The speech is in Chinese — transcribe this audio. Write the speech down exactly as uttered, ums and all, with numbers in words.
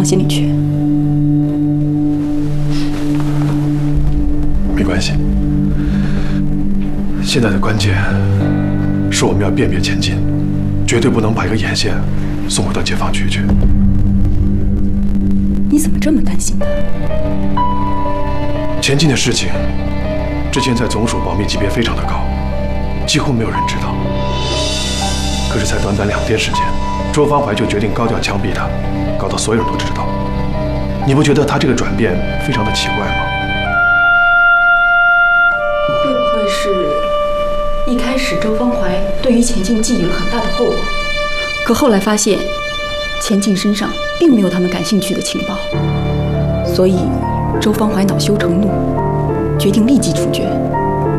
往心里去。 没关系，现在的关键是我们要辨别钱进，绝对不能把一个眼线送回到解放区去。 你怎么这么担心他？ 钱进的事情，之前在总署保密级别非常的高，几乎没有人知道。可是才短短两天时间，周方怀就决定高调枪毙他，搞到所有人都知道。你不觉得他这个转变非常的奇怪吗？ 会不会是一开始周方怀对于钱进寄予了很大的厚望，可后来发现钱进身上并没有他们感兴趣的情报，所以周方怀恼羞成怒，决定立即处决。